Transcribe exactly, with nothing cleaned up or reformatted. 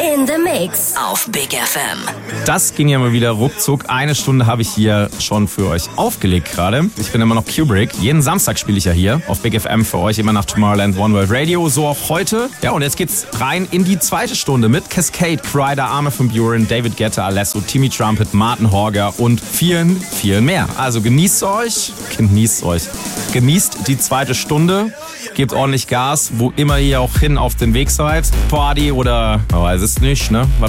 in the Mix auf Big F M. Das ging ja mal wieder ruckzuck. Eine Stunde habe ich hier schon für euch aufgelegt gerade. Ich bin immer noch Kubrick. Jeden Samstag spiele ich ja hier auf Big F M für euch, immer nach Tomorrowland One World Radio. So auch heute. Ja, und jetzt geht's rein in die zweite Stunde mit Cascade, Kryder, Armin van Buuren, David Guetta, Alesso, Timmy Trumpet, Martin Horger und vielen, vielen mehr. Also genießt euch, genießt euch. Genießt die zweite Stunde. Gebt ordentlich Gas, wo immer ihr auch hin auf den Weg seid. Party oder, man weiß es nicht, ne? Was